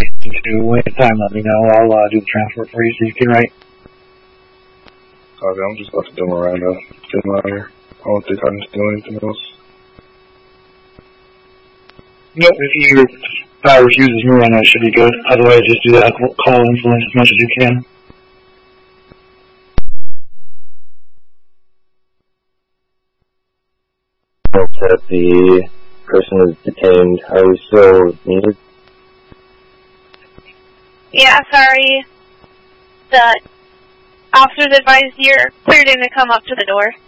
Anytime, let me know. I'll do the transport for you so you can write. Okay, I'm just about to do Miranda. Get him out of here. I don't think I can do anything else. Nope, if you refuses Miranda, it should be good. Otherwise, just do that call influence as much as you can. That the person is detained. Are we still needed? Yeah, sorry. The officers advised you're cleared in to come up to the door.